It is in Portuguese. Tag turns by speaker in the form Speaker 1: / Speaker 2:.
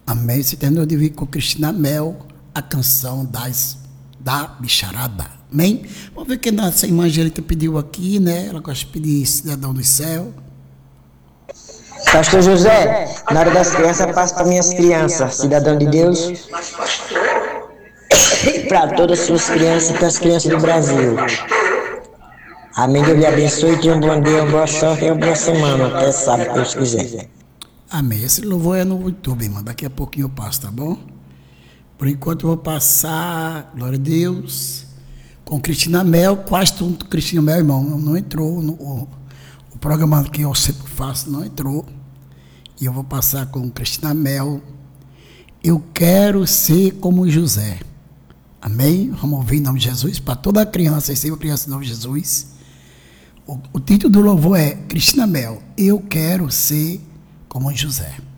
Speaker 1: Amém. Você terminou de vir com Cristina Mel, a canção da bicharada. Amém? Vamos ver o que a nossa irmã Angelita pediu aqui, né? Ela gosta de pedir Cidadão do Céu.
Speaker 2: Pastor José, na hora das crianças, passo para minhas crianças, cidadão de Deus, e para todas as suas crianças e para as crianças do Brasil. Amém, Deus lhe abençoe, tenha um bom dia, uma boa sorte e uma boa semana, até sábado, se Deus quiser.
Speaker 1: Amém. Esse louvor é no YouTube, irmão. Daqui a pouquinho eu passo, tá bom? Por enquanto eu vou passar, glória a Deus, com Cristina Mel. Quase tudo Cristina Mel, irmão, não entrou. O programa que eu sempre faço não entrou. E eu vou passar com Cristina Mel. Eu quero ser como José. Amém? Vamos ouvir em nome de Jesus. Para toda criança, e sempre criança em nome de Jesus. O título do louvor é Cristina Mel. Eu quero ser como José.